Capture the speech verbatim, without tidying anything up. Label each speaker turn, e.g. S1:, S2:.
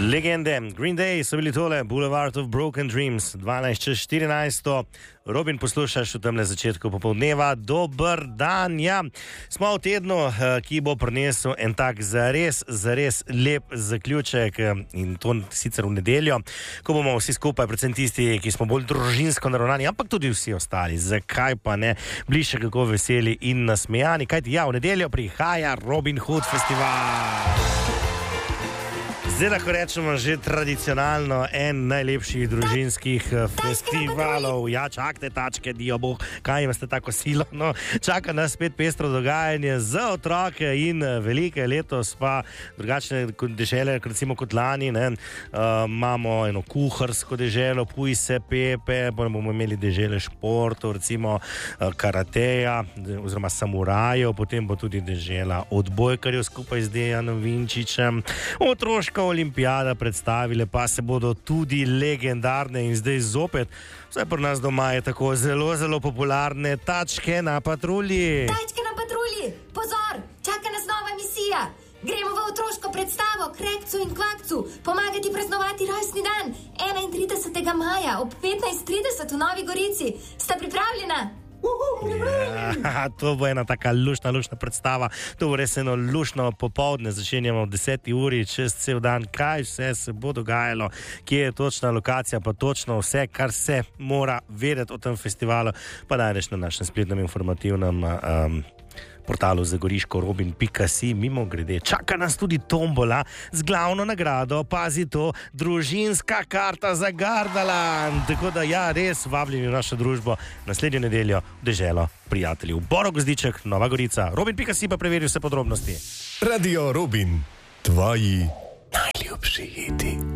S1: Legende, Green Day so bili tole, Boulevard of Broken Dreams, dvanajst čez štirinajst. Robin, poslušaš v temle začetku popoldneva. Dober dan, ja. Smo v tednu, ki bo prinesel en tak zares, zares lep zaključek in to sicer v nedeljo, ko bomo vsi skupaj, predvsem tisti, ki smo bolj družinsko naravnani, ampak tudi vsi ostali, zakaj pa ne, bili še kako veseli in nasmejani, kajti ja, v nedeljo prihaja Robin Hood festival. Zdaj lahko rečemo že tradicionalno en najlepših družinskih festivalov. Ja, čakajte, tačke, dio boh, kaj imate tako silo? No, čaka nas spet pestro dogajanje za otroke in velike. Letos pa drugačne dežele, recimo kot lani, ne, uh, imamo eno kuharsko deželo, Pujse, Pepe, bomo imeli dežele športov, recimo uh, karateja oziroma samurajev, potem bo tudi dežela odbojkarjev skupaj z Dejanom Vinčičem, otroška olimpijada predstavile, pa se bodo tudi legendarne in zdaj zopet, vsaj pri nas doma je tako zelo, zelo popularne tačke na patrulji.
S2: Tačke na patrulji, pozor, čaka nas nova misija. Gremo v otroško predstavo Krekcu in Kvakcu, pomagati praznovati rojstni dan enaintridesetega maja ob petnajst trideset v Novi Gorici. Sta pripravljena?
S1: Ja, to bo ena taka lušna, lušna predstava. To bo res eno lušno popoldne, začenjamo ob deseti uri, čez cel dan, kaj vse se bo dogajalo, kje je točna lokacija, pa točno vse, kar se mora vedeti o tem festivalu, pa najdeš na našem spletnem informativnem um, portalu zagoriško robin pika si. Mimo grede, čaka nas tudi tombola z glavno nagrado, pazi to, družinska karta za Gardaland. Tako da ja, res vabljeni v našo družbo naslednjo nedeljo v deželo prijateljev. Boro Gozdiček, Nova Gorica. Robin pika si pa preveri vse podrobnosti.
S3: Radio Robin, tvoji najljubši hiti.